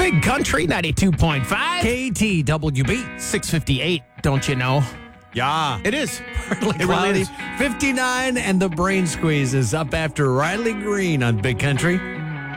Big Country 92.5. KTWB. 658, don't you know? Yeah. It is. Partly It really cloudy. is. 59, and the brain squeeze is up after Riley Green on Big Country.